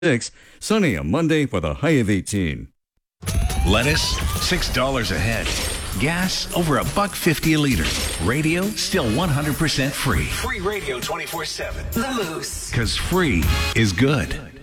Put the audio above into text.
Sunny on Monday with a high of 18. Lettuce, $6 a head. Gas, over $1.50 a liter. Radio, still 100% free. Free radio 24/7. The Moose. Because free is good.